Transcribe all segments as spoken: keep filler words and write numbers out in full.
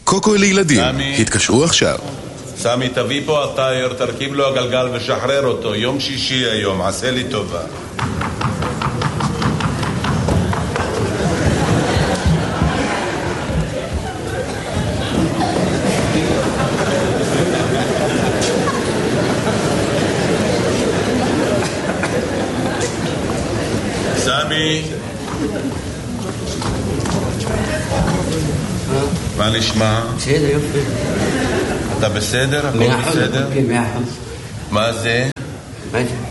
קוקו לילדים, התקשרו עכשיו. סמי, תביא פה הטייר, תרכיב לו הגלגל ושחרר אותו. יום שישי היום, עשה לי טובה. סמי, מה נשמע? בסדר, יופי. אתה בסדר? הכל בסדר? כן, מאה אחוז. מה זה? מה זה?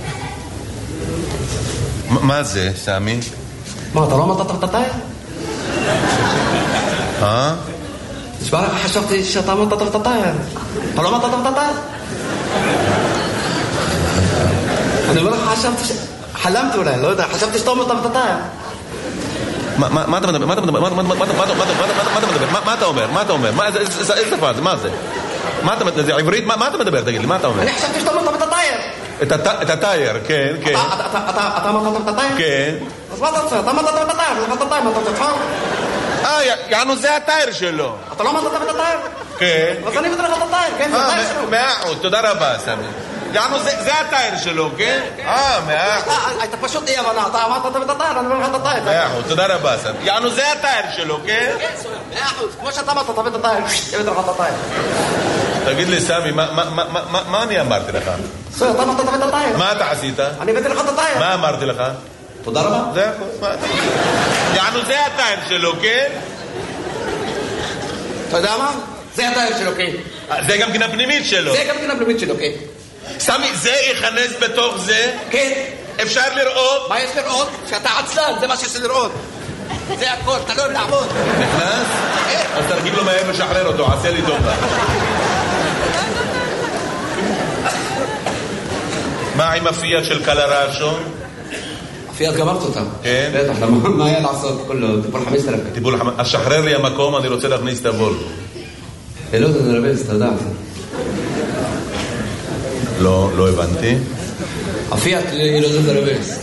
מה זה, סמי? מה, אתה לא אמרת את הטייר? אה? תשמע לך, חשבתי שאתה אמרת את הטייר. אתה לא אמרת את הטייר? אני אומר לך, חשבתי ש... חלמתי אולי, לא יודע, חשבתי שאתה אמרת את הטייר. מה אתה מדבר? מה אתה מדבר? מה אתה מדבר? מה אתה אומר? מה אתה אומר? איזה שפה זה? מה זה? מה אתה מדבר? זה עברית? מה אתה מדבר? תגיד לי, מה אתה אומר? אני חשבתי שאתה אמרת את הטייר. את הטייר, כן, כן. אתה אמרת את הטייר? כן. אז מה אתה רוצה? אתה אמרת את הטייר, אתה אמרת את הטייר, מה אתה רוצה? אה, יענו זה הטייר שלו. אתה לא אמרת את הטייר? כן. אז אני אבטח את הטייר, כן, זה הטייר שלו. מאה אחוז, תודה רבה, סמי. יענו זה הטייר שלו, כן? אה, מאה אחוז. הייתה פשוט אי הבנה, אתה אמרת את הטייר, אני אומר לך את הטייר. מאה אחוז, תודה רבה, סמי. יענו זה הטייר שלו, כן? כן, סויה, מאה אחוז. כמו שאתה אמרת, תביא את הטייר, אבטח את הטייר. תגיד לי, סמי, מה אני אמרתי לך? סויה, אתה אמרת, תביא את הטייר. מה אתה עשית? אני הבאתי לך את הטייר. מה אמרתי לך? תודה רבה. זה הכל. יענו זה הטייר שלו, כן? אתה יודע מה? זה הטייר שלו, כן. זה גם גינה פנימית שלו. זה גם גינה פנימית שלו, כן. סמי, זה יכנס בתוך זה? כן. אפשר לראות? מה יש לראות? שאתה עצלן, זה מה שיש לראות. זה הכל, אתה לא אוהב לעבוד. נכנס? אז תרגיל לו מהר ושחרר אותו, עשה לי טובה. מה עם הפיאט של קלרשו? הפיאט גמרת אותה. כן? בטח, מה היה לעשות? כולו, טיפול חמש אלף. טיפול חמש... אז שחרר לי המקום, אני רוצה להכניס את הוולבו. לא, זה נרבס, אתה יודע. לא, לא הבנתי. הפיאט לא זה נרבס.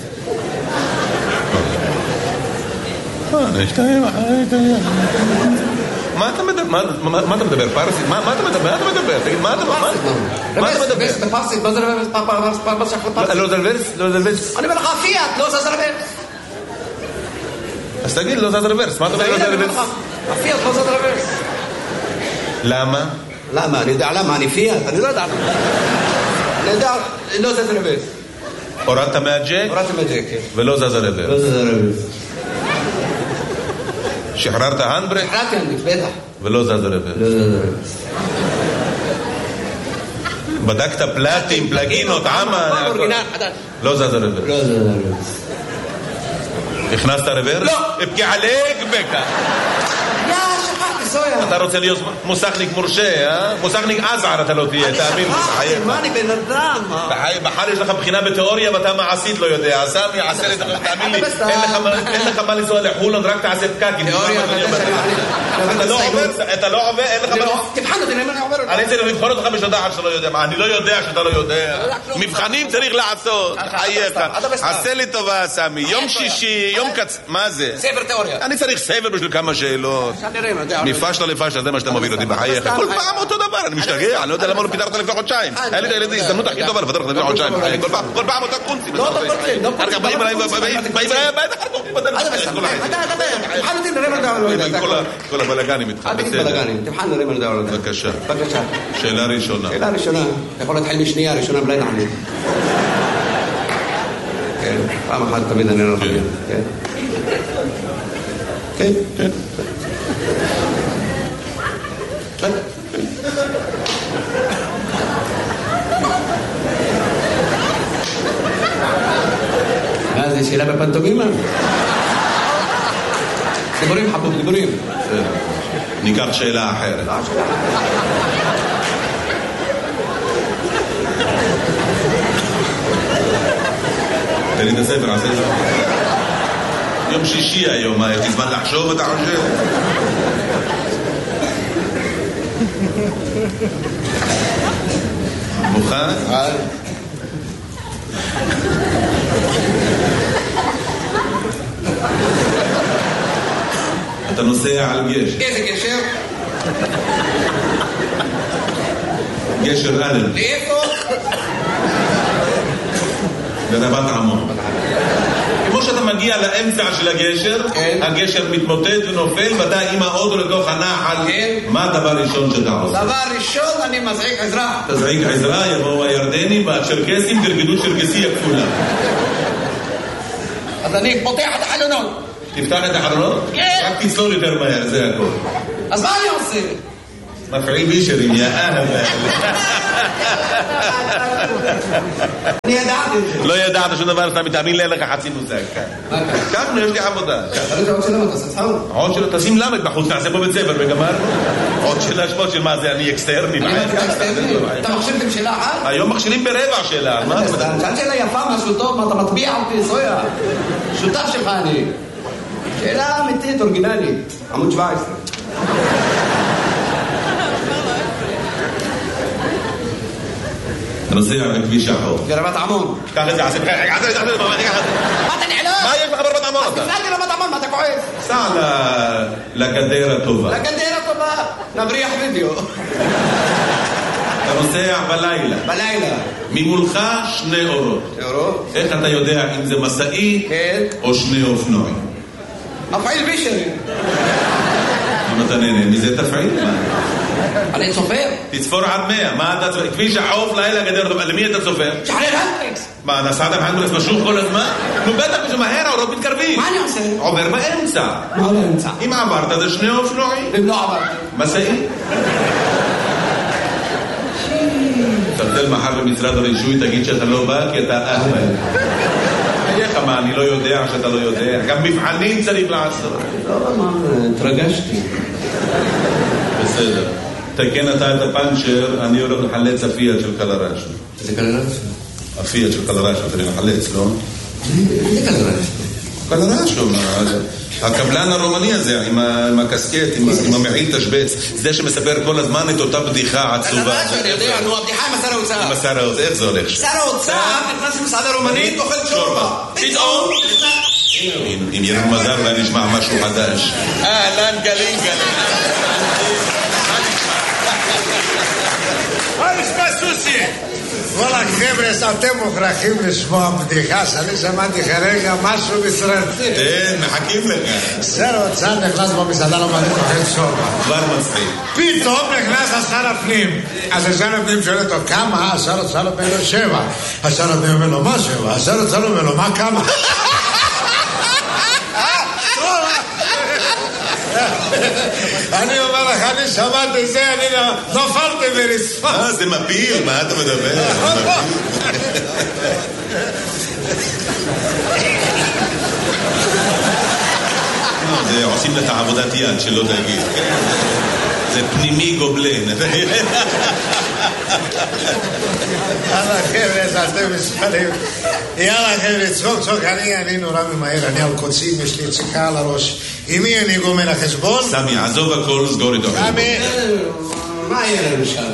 מה אתה מדבר? מה אתה מדבר? פרסית? מה אתה מדבר? מה אתה מדבר? תגיד, מה אתה מדבר? מה אתה מדבר? בפרסית, לא זה נרבס. לא זה נרבס? לא זה נרבס? אני אומר לך, הפיאט, לא זה נרבס. אז תגיד, לא זה נרבס. מה אתה אומר? לא זה נרבס? הפיאט, לא זה נרבס. למה? למה? אני יודע למה, אני פיאט, אני לא יודע למה. אני יודע, לא זה נרבס. הורדת מהג'ק? הורדתי מהג'ק, כן. ולא זז הרברס. לא זה נרבס. שחררת הנדברק? שחררתי הנדברק, בטח. ולא זז הרברס. לא זה נרבס. בדקת פלטים, פלגינות, עמה? לא זז הרברס. לא זה נרבס. הכנסת הרברס? לא. אבקי עליק בקה. יא, שכחתי, סויה. אתה רוצה להיות מוסכניק מורשה, אה? מוסכניק אזער אתה לא תהיה, תאמין לי. שכחתי, מה אני בן אדם? בחר יש לך בחינה בתיאוריה ואתה מעשית לא יודע. סמי, עשה לי, תאמין לי, אין לך מה לנסוע לחולון, רק תעשה פקקים. תיאוריה, אתה לא עובר, אתה לא עובר, אין לך מה... תבחן אותי, אני עובר אותי. אני צריך לבחון אותך בשודח שאתה לא יודע. מה, אני לא יודע שאתה לא יודע. מבחנים צריך לעשות. חייך. עשה לי טובה, סמי. יום שישי, יום קצ... מה זה? ספר תיאוריה. אני צריך ספר בשביל כמה שאלות. מפשלה לפשלה, זה מה שאתה מוביל אותי בחייך. כל פעם אותו דבר, אני משתגע, אני לא יודע למה לא פיתרת לפני חודשיים. היה לי את הילדים, הזדמנות הכי טובה לפתר לך לפני חודשיים. כל פעם אותה קונצים. לא, לא, לא, אחר כך באים אליי, באים אליי, בטח אחר כך בדרך. תבחן אותי, נראה מה דעה לא יודע. כל הבלגנים איתך, אל תגיד בלגנים, תבחן נראה מה דעה לא יודע. בבקשה. בבקשה. שאלה ראשונה. שאלה ראשונה, אתה יכול להתחיל משנייה, ראשונה בלי נענית. כן, פעם אחת תמיד אני לא חושב. כן. כן, כן. כן. מה זה, שאלה בפנטומימה? דיבורים חבוב, דיבורים. ניקח שאלה אחרת. תן לי את הספר, עשה את זה. יום שישי היום, מה, יש לי זמן לחשוב, אתה חושב? מוכן? אתה נוסע על גשר. איזה גשר? גשר א'. לאיפה? ברבת עמון. כמו שאתה מגיע לאמצע של הגשר, הגשר מתמוטט ונופל, ואתה עם האוטו לתוך הנחל, מה הדבר ראשון שאתה עושה? דבר ראשון, אני מזעיק עזרה. תזעיק עזרה, יבואו הירדנים והצ'רקסים, גרגדו צ'רקסי הכפולה. אז אני פותח את החלונות. תפתח את החלונות? כן. רק תצלול יותר מהר, זה הכל. אז מה אני עושה? מפעיל בישרים, יא אהבה. אני ידעתי את זה. לא ידעת שום דבר, אתה מתאמין לי, אין לך חצי מושג. ככה, יש לי עבודה. תחליט עוד שאלה, אתה עושה צחוק? עוד שאלה, תשים למד בחוץ, נעשה פה בית ספר וגמר. עוד שאלה שמות של מה זה, אני אקסטרני. אתה מחשבתם שאלה אחת? היום מכשילים ברבע שאלה. שאלת שאלה יפה, משהו טוב, מה אתה מטביע אותי, זויה? שותף שלך אני. שאלה אמיתית, אורגינלית. עמוד שבע עשרה. נוסע בכביש החוף. ברבת עמון. קח את זה, עשי בכלל, עשי את זה, מה אתה נעלם? מה יש לך ברבת עמון אתה? אז תפלתי לרבת עמון, מה אתה כועס? סע לגדר הטובה. לגדר הטובה, נבריח וידאו. אתה נוסע בלילה. בלילה. ממולך שני אורות. אורות? איך אתה יודע אם זה מסעי או שני אופנועים? מפעיל בישרים. אם אתה נהנה מזה תפעיל מה? אני צופר. תצפור עד מאה, מה אתה צופר? כביש החוף לילה גדר טובה, למי אתה צופר? שחרר הנדריקס. מה, נסעת בהנדריקס משוך כל הזמן? נו בטח בשביל מהר, האורות מתקרבים. מה אני עושה? עובר באמצע. מה באמצע? אם עברת זה שני אופנועים. אם לא עברתי. מסעי? תבדל מחר במשרד הרישוי, תגיד שאתה לא בא כי אתה אהבל. איך מה, אני לא יודע שאתה לא יודע. גם מבחנים צריך לעשות. לא, מה, התרגשתי. בסדר. תקן אתה את הפנצ'ר, אני הולך לחלץ הפיאט של קלרש. זה קלרש? הפיאט של קלרש, אתה לחלץ, לא? זה קלרש. קלרש, הקבלן הרומני הזה, עם הקסקט, עם המעיל תשבץ, זה שמספר כל הזמן את אותה בדיחה עצובה. קלרש, אני יודע, נו, הבדיחה עם השר האוצר. עם השר האוצר, איך זה הולך? שר האוצר נכנס למסעדה רומנית, אוכל שורבה. פתאום אם ירין מזר לה נשמע משהו חדש. אהלן גלין גלין. מה נשמע סוסי? וואלה חבר'ה, אתם מוכרחים לשמוע בדיחה שאני שמעתי כרגע משהו מסרטי. כן, מחכים לך. שר האוצר נכנס במסעדה רומנית אוכל שורבה. כבר מצחיק. פתאום נכנס השר הפנים. אז השר הפנים שואל אותו כמה? השר האוצר אומר לו שבע. השר הפנים אומר לו מה שבע? השר האוצר אומר לו מה כמה? אני אומר לך, אני שמעתי את זה, אני נופלתי ברצפה. אה, זה מפיל, מה אתה מדבר? זה עושים לך עבודת יד, שלא תגיד. זה פנימי גובלן. יאללה חבר'ה, אתם מספרים. יאללה חבר'ה, צחוק צחוק, אני נורא ממהר, אני על קוצים, יש לי יציקה על הראש. עם מי אני גומר החשבון? סמי, עזוב הכל, סגור איתו. סמי, מה יהיה לנו שם?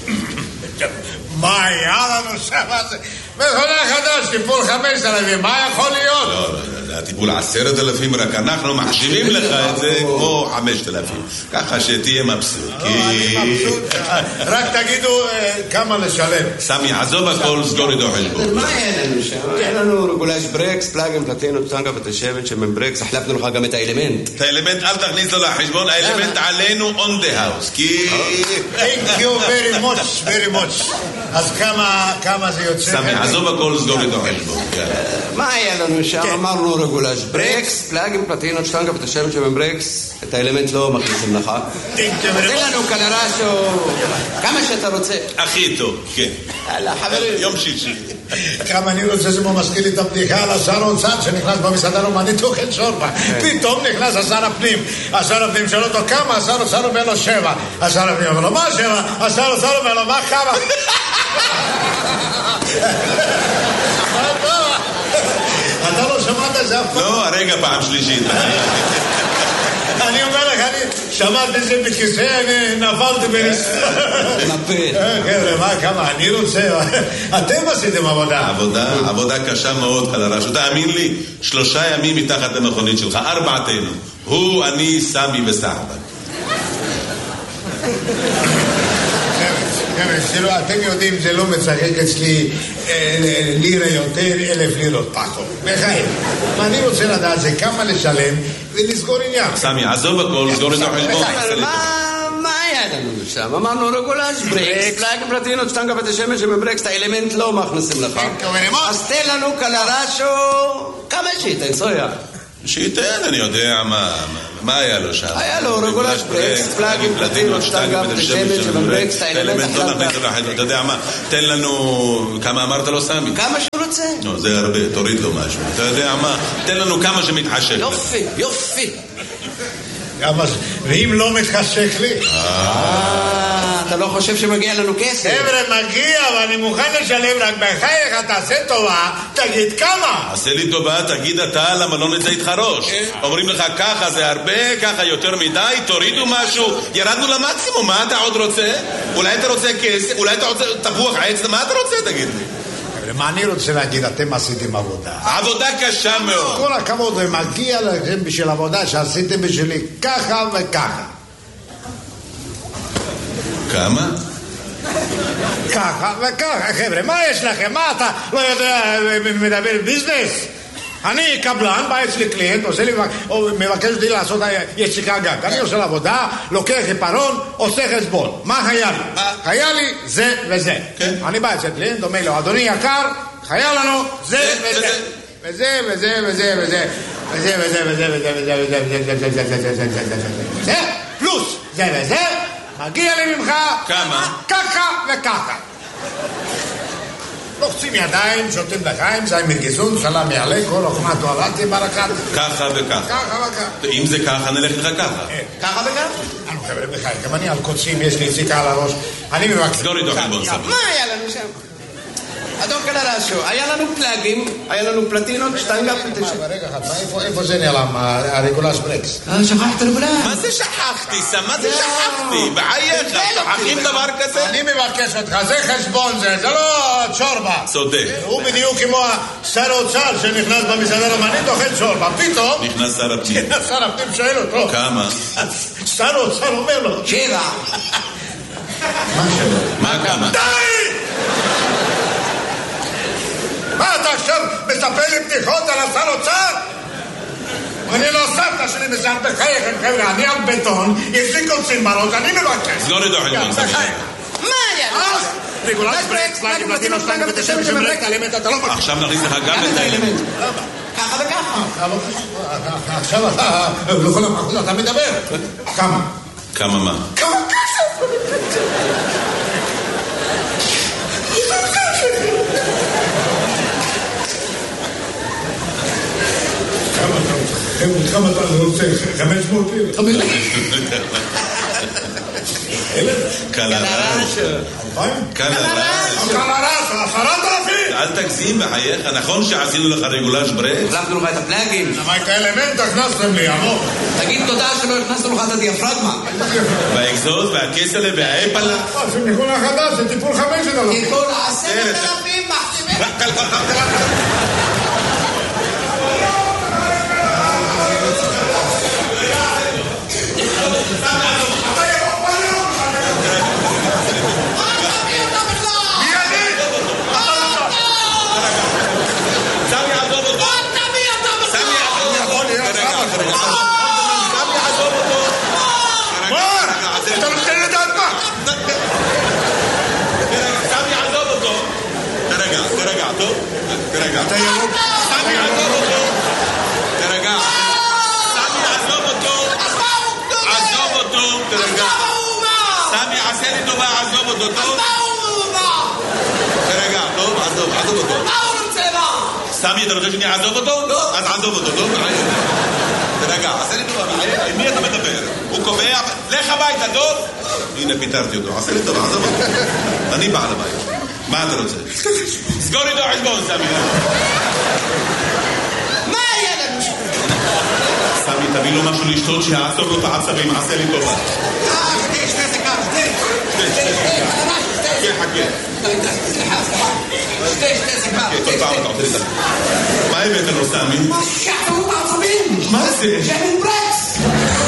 מה היה לנו שם? מכונה חדש, טיפול חמש אלפים, מה יכול להיות? לא, לא, זה הטיפול עשרת אלפים, רק אנחנו מחשיבים לך את זה כמו חמשת אלפים. ככה שתהיה מבסוט. אני מבסוט. רק תגידו כמה לשלם. סמי, עזוב הכל, סגור איתו חשבון. מה יהיה לנו שם? יהיה לנו רגולש ברקס, פלאגים, פלטינו, טנגה ותשבת שמן ברקס, החלפנו לך גם את האלמנט. את האלמנט אל תכניס לו לחשבון, האלמנט עלינו on the house, כי... Thank you very much, very much. אז כמה זה יוצא? סמי, עזוב הכל, סגור איתו חשבון. מה היה לנו שם? אמרנו רגולש ברקס, פלאגים, פלטינו, טנגה ותשבת שמן ברקס, את האלמנט לא מכניסים לך. תן לנו קלרשו, כמה שאתה רוצה. הכי טוב, כן. יום שישי. כמה אני רוצה שמו מזכיר לי את הבדיחה על השר האוצר שנכנס במסעדה רומנית אוכל שורבה. פתאום נכנס השר הפנים. השר הפנים שואל אותו כמה? השר האוצר אומר לו שבע. השר הפנים אומר לו מה שבע? השר האוצר אומר לו מה כמה? אתה לא שמעת את זה אף פעם? לא, הרגע פעם שלישית. אני אומר לך, אני שמעתי את זה בכיסא, אני נפלתי ברצפה. נפל. חבר'ה, מה, כמה, אני רוצה... אתם עשיתם עבודה. עבודה, עבודה קשה מאוד, קלרש. תאמין לי, שלושה ימים מתחת למכונית שלך, ארבעתנו. הוא, אני, סמי וסחבק. חבר'ה, אתם יודעים, זה לא מצחק אצלי לירה יותר, אלף לירות פחות. בחיים. אני רוצה לדעת זה כמה לשלם ולסגור עניין. סמי, עזוב הכל, סגור את החשבון. מה היה לנו שם? אמרנו רגולש, ברקס, פלאג פלטינות, שטנגה ותשמש ובברקס, את האלמנט לא מכניסים לך. אז תן לנו קלרשו, כמה שייתן, סויה. שייתן, אני יודע מה, מה היה לו שם. היה לו רגולש, ברקס, פלאג פלטינות, שטנגה ותשמש ובברקס, את האלמנט לא. אתה יודע מה, תן לנו, כמה אמרת לו סמי? כמה שהוא רוצה. לא, זה הרבה, תוריד לו משהו. אתה יודע מה, תן לנו כמה שמתחשק. יופי, יופי. ואם לא מתחשק לי? אה, אתה לא חושב שמגיע לנו כסף? חבר'ה, מגיע, ואני מוכן לשלם, רק בחייך, תעשה טובה, תגיד כמה. עשה לי טובה, תגיד אתה, למה לא נצא איתך ראש? אומרים לך ככה זה הרבה, ככה יותר מדי, תורידו משהו, ירדנו למקסימום, מה אתה עוד רוצה? אולי אתה רוצה כסף, אולי אתה רוצה תפוח עץ, מה אתה רוצה, תגיד לי? מה אני רוצה להגיד, אתם עשיתם עבודה. עבודה קשה מאוד. כל הכבוד, ומגיע לכם בשביל עבודה שעשיתם בשבילי ככה וככה. כמה? ככה וככה, חבר'ה, מה יש לכם? מה אתה לא יודע, מדבר ביזנס? אני קבלן, בא אצלי קליינט, עושה לי, מבקש אותי לעשות יציקה גג. אני עושה לעבודה, לוקח עיפרון, עושה חשבון. מה היה לי? היה לי זה וזה. אני בא אצל קליינט, אומר לו, אדוני יקר, היה לנו זה וזה. וזה וזה וזה וזה. וזה וזה וזה וזה וזה וזה וזה וזה וזה וזה וזה פלוס זה וזה, מגיע לי ממך כמה? ככה וככה. לוחצים ידיים, שותים לחיים, זי מגיזון, סלם יעלה, כל אוכמת אוהבתי ברקת. ככה וככה. ככה וככה. אם זה ככה, נלך לך ככה. ככה וככה? אנו חבר'ה בחיים, גם אני על קוצים, יש לי יציקה על הראש. אני מבקש. סגור איתו חלבון סביר. מה היה לנו שם? אדון קלרשו, היה לנו פלאגים, היה לנו פלטינות, שטנגה פלטינות. רגע אחד, איפה זה נעלם, הרגולש ברקס? שכחת רגולש. מה זה שכחתי, סם? מה זה שכחתי? בחייך, שכחים דבר כזה? אני מבקש אותך, זה חשבון זה, זה לא צ'ורבה. צודק. הוא בדיוק כמו שר האוצר שנכנס במסעדה רומנית, אוכל צ'ורבה, פתאום... נכנס שר הפנים. שר הפנים שואל אותו. כמה? שר האוצר אומר לו. שבע. מה שבע? מה כמה? די! מה אתה עכשיו מספר לי בדיחות על השר אוצר? אני לא סבתא שלי מסעד בחייכם, חבר'ה, אני על בטון, יש לי קוצים בראש, אני מבקש. סגור איתו חלבון סביר. מה היה? רגולש ברקס, פלאגים פלטינות, שטנגה ותשמש וברקס, האלמנט אתה לא מבקש. עכשיו נכניס לך גם את האלמנט. ככה וככה. עכשיו אתה, לכל המחוז אתה מדבר. כמה? כמה מה? כמה כסף? כמה אתה רוצה? חמש מאות לירות. קלרש. קלרש. קלרש, עשרת אלפים. אל תגזים בחייך, נכון שעשינו לך רגולש ברקס? החלפנו לך את הפלאגים. למה את האלמנט הכנסתם לי, עמוק? תגיד תודה שלא הכנסנו לך את הדיאפרגמה. והאקזוז והכסלה והאפלה. זה ניכון החדש, זה טיפול חמש אלפים. טיפול עשרת אלפים מחתימים. תרגע. אתה ירוק. סמי, עזוב אותו. תרגע. סמי, עזוב אותו. עזוב אותו. תרגע. סמי, עשה לי טובה, עזוב אותו, טוב? תרגע, טוב? עזוב, עזוב אותו. מה הוא רוצה מה? סמי, אתה רוצה שאני אעזוב אותו? לא. אז עזוב אותו, טוב? תרגע, עשה לי טובה, עם מי אתה מדבר? הוא קובע, לך הביתה, טוב? הנה, פיתרתי אותו. עשה לי טובה, עזוב אותו. אני בעל הבית. מה אתה רוצה? סגור איתו חשבון, סמי. מה היה לנו? סמי, תביא לו משהו לשתות שיעצור לו את העצבים, עשה לי טובה. אה, שתי, שתי סיכר, שתי. שתי, שתי. חכה, חכה. סליחה, סליחה. שתי, שתי סיכר. כל פעם אתה עושה לי את זה. מה הבאת לו, סמי? מה שחררו בעצבים? מה זה? שמן ברקס.